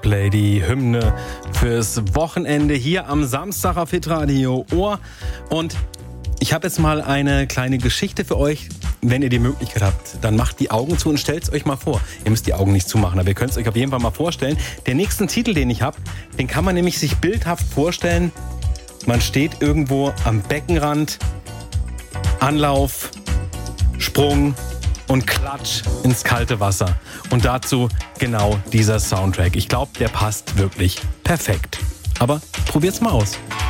Play, die Hymne fürs Wochenende hier am Samstag auf Hitradio Ohr. Und ich habe jetzt mal eine kleine Geschichte für euch. Wenn ihr die Möglichkeit habt, dann macht die Augen zu und stellt es euch mal vor. Ihr müsst die Augen nicht zumachen, aber ihr könnt es euch auf jeden Fall mal vorstellen. Der nächsten Titel, den ich habe, den kann man nämlich sich bildhaft vorstellen. Man steht irgendwo am Beckenrand, Anlauf, Sprung und Klatsch ins kalte Wasser. Und dazu genau dieser Soundtrack. Ich glaube, der passt wirklich perfekt. Aber probiert's mal aus.